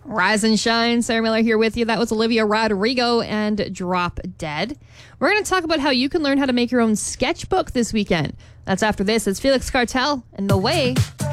Rise and shine. Sarah Miller here with you. That was Olivia Rodrigo and Drop Dead. We're going to talk about how you can learn how to make your own sketchbook this weekend. That's after this. It's Felix Cartel and The Way.